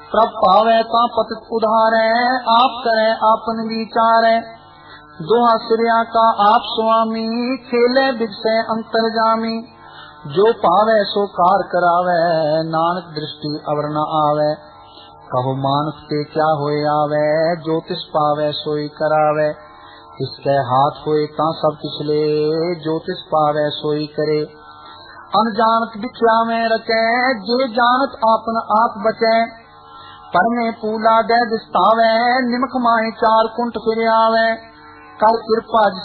प्रभ पावे ता पतित उधारै, आप करे आपन विचारै। दोहा सिरिया का आप स्वामी, खेले बिगसे अंतर जामी। जो पावे सो कार करावे, नानक दृष्टि अवर न आवे। कहो मानस के क्या होए आवे, जो तिस पावे सोई करावे। इसके हाथ होए ता सब पिछले, जो तिस पावे सोई करे। अनजानत बिख्या में रचे, जे जानत आपन आप बचे। पर में पूला दे दिस्तावे, निमक माही चार कुंट फिर आवे। कर कृपा